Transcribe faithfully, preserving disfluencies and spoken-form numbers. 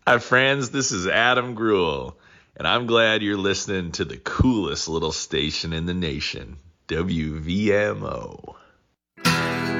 Hi, friends. This is Adam Gruel, and I'm glad you're listening to the coolest little station in the nation, W V M O.